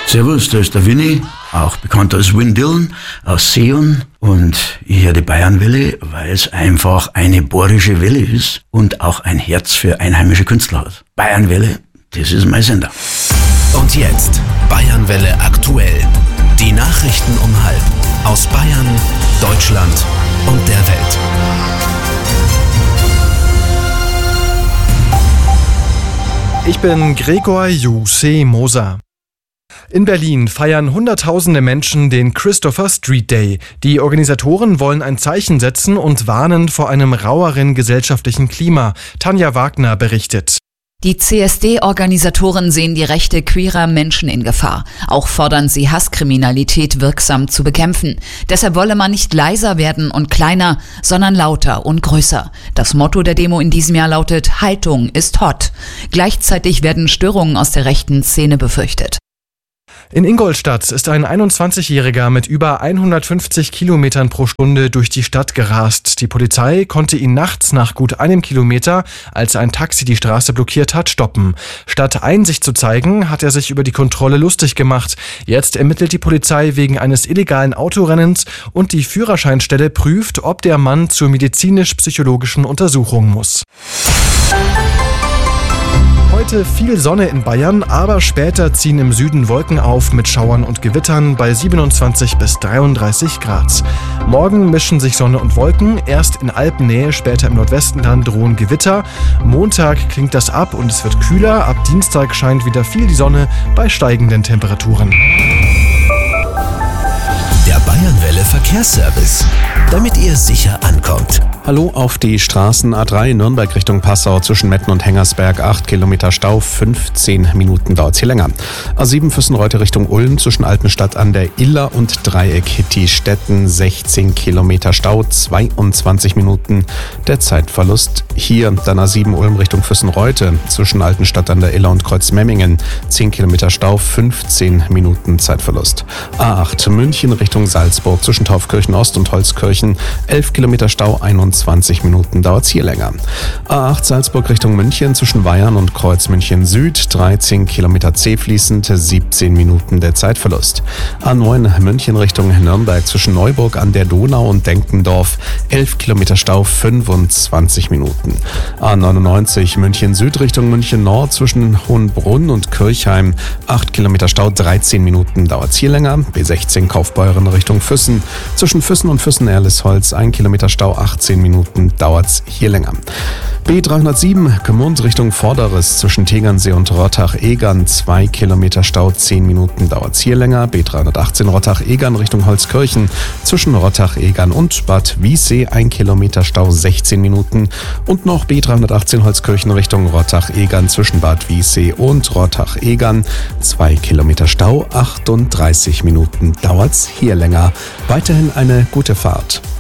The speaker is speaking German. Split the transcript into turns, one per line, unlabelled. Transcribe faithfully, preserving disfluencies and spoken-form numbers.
Servus, da ist der Winnie, auch bekannt als Win Dillon aus Seeon. Und ich höre die Bayernwelle, weil es einfach eine bohrische Welle ist und auch ein Herz für einheimische Künstler hat. Bayernwelle, das ist mein Sender.
Und jetzt Bayernwelle aktuell. Die Nachrichten um halb aus Bayern, Deutschland und der Welt.
Ich bin Gregor Jussi Moser. In Berlin feiern Hunderttausende Menschen den Christopher Street Day. Die Organisatoren wollen ein Zeichen setzen und warnen vor einem raueren gesellschaftlichen Klima. Tanja Wagner berichtet.
Die C S D-Organisatoren sehen die Rechte queerer Menschen in Gefahr. Auch fordern sie, Hasskriminalität wirksam zu bekämpfen. Deshalb wolle man nicht leiser werden und kleiner, sondern lauter und größer. Das Motto der Demo in diesem Jahr lautet: Haltung ist hot. Gleichzeitig werden Störungen aus der rechten Szene befürchtet.
In Ingolstadt ist ein einundzwanzigjähriger mit über hundertfünfzig Kilometern pro Stunde durch die Stadt gerast. Die Polizei konnte ihn nachts nach gut einem Kilometer, als ein Taxi die Straße blockiert hat, stoppen. Statt Einsicht zu zeigen, hat er sich über die Kontrolle lustig gemacht. Jetzt ermittelt die Polizei wegen eines illegalen Autorennens und die Führerscheinstelle prüft, ob der Mann zur medizinisch-psychologischen Untersuchung muss. Heute viel Sonne in Bayern, aber später ziehen im Süden Wolken auf mit Schauern und Gewittern bei siebenundzwanzig bis dreiunddreißig Grad. Morgen mischen sich Sonne und Wolken, erst in Alpennähe, später im Nordwesten dann drohen Gewitter. Montag klingt das ab und es wird kühler, ab Dienstag scheint wieder viel die Sonne bei steigenden Temperaturen.
Der Bayernwelle Verkehrsservice, damit ihr sicher ankommt.
Hallo auf die Straßen A drei Nürnberg Richtung Passau zwischen Metten und Hengersberg, acht Kilometer Stau, fünfzehn Minuten dauert es hier länger. A sieben Füssenreute Richtung Ulm zwischen Altenstadt an der Iller und Dreieck Hitti-Stetten, sechzehn Kilometer Stau, zweiundzwanzig Minuten der Zeitverlust. Hier dann A sieben Ulm Richtung Füssenreute zwischen Altenstadt an der Iller und Kreuzmemmingen, zehn Kilometer Stau, fünfzehn Minuten Zeitverlust. A acht München Richtung Salzburg zwischen Taufkirchen Ost und Holzkirchen, elf Kilometer Stau, einundzwanzig Minuten dauert es hier länger. A acht Salzburg Richtung München zwischen Weyern und Kreuz München Süd, dreizehn Kilometer zäh fließend, siebzehn Minuten der Zeitverlust. A neun München Richtung Nürnberg zwischen Neuburg an der Donau und Denkendorf, elf Kilometer Stau, fünfundzwanzig Minuten. A neunundneunzig München Süd Richtung München Nord zwischen Hohenbrunn und Kirchheim, acht Kilometer Stau, dreizehn Minuten dauert es hier länger. B sechzehn Kaufbeuren Richtung Füssen zwischen Füssen und Füssen-Erlisholz, ein Kilometer Stau, achtzehn Minuten dauert's hier länger. B dreihundertsieben Gmund Richtung Vorderes zwischen Tegernsee und Rottach-Egern, zwei Kilometer Stau, zehn Minuten dauert's hier länger. B dreihundertachtzehn Rottach-Egern Richtung Holzkirchen zwischen Rottach-Egern und Bad Wiessee, ein Kilometer Stau, sechzehn Minuten. Und noch B dreihundertachtzehn Holzkirchen Richtung Rottach-Egern zwischen Bad Wiessee und Rottach-Egern, zwei Kilometer Stau, achtunddreißig Minuten dauert's hier länger. Weiterhin eine gute Fahrt.